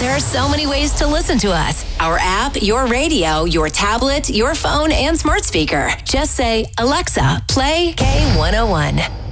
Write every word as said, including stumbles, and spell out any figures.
There are so many ways to listen to us. Our app, your radio, your tablet, your phone, and smart speaker. Just say, Alexa, play K one oh one.